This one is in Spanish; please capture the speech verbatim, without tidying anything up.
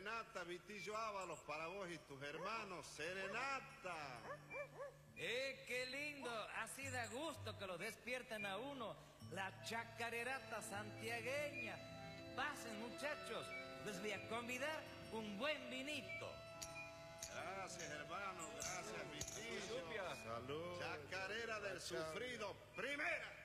serenata, Vitillo Ábalos, para vos y tus hermanos. ¡Serenata! ¡Eh, qué lindo! Así da gusto que lo despierten a uno. La chacarerata santiagueña. Pasen, muchachos. Les voy a convidar un buen vinito. Gracias, hermano. Gracias, Vitillo. Salud. Chacarera del sufrido. Primera.